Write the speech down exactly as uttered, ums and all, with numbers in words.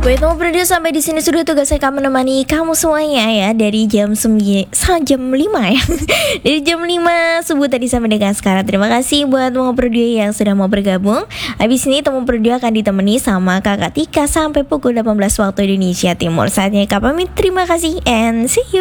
Wait, mau berdua sampai di sini sudah tugas saya menemani kamu semuanya ya dari jam sembilan sampai jam lima ya. Dari jam lima subuh tadi sampai dengan sekarang. Terima kasih buat mau berdua yang sudah mau bergabung. Habis ini temu berdua akan ditemani sama Kakak Tika sampai pukul delapan belas waktu Indonesia Timur. Saatnya Kak pamit. Terima kasih and see you.